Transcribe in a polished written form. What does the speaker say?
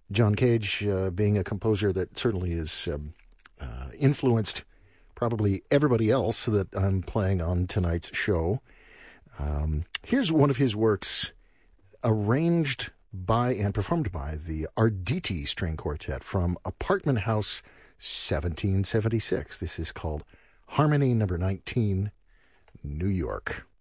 John Cage being a composer that certainly is influenced probably everybody else that I'm playing on tonight's show. Here's one of his works arranged by and performed by the Arditi String Quartet from Apartment House 1776. This is called Harmony Number 19, New York.